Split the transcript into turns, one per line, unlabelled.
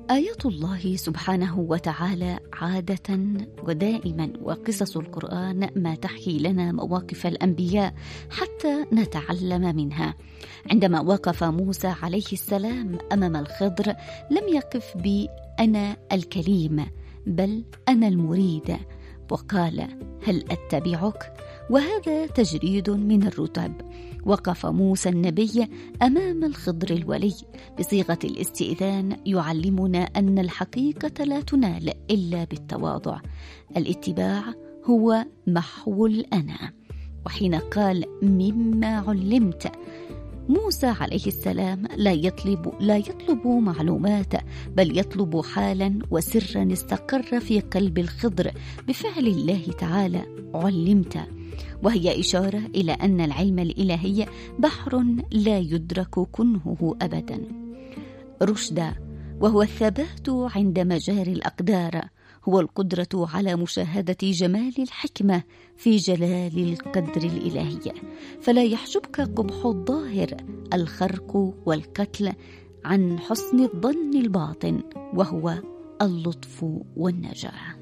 آيات الله سبحانه وتعالى عادة ودائما وقصص القرآن ما تحكي لنا مواقف الأنبياء حتى نتعلم منها. عندما وقف موسى عليه السلام أمام الخضر لم يقف بأنا الكليم بل أنا المريد، وقال هل أتبعك؟ وهذا تجريد من الرتب. وقف موسى النبي أمام الخضر الولي بصيغة الاستئذان يعلمنا أن الحقيقة لا تنال إلا بالتواضع. الاتباع هو محو الأنا. وحين قال مما علمت، موسى عليه السلام لا يطلب معلومات بل يطلب حالا وسرا استقر في قلب الخضر بفعل الله تعالى علمت، وهي إشارة إلى أن العلم الإلهي بحر لا يدرك كنهه أبدا. رشدا، وهو الثبات عند مجاري الأقدار، هو القدرة على مشاهدة جمال الحكمة في جلال القدر الإلهي، فلا يحجبك قبح الظاهر الخرق والقتل عن حسن الظن الباطن وهو اللطف والنجاة.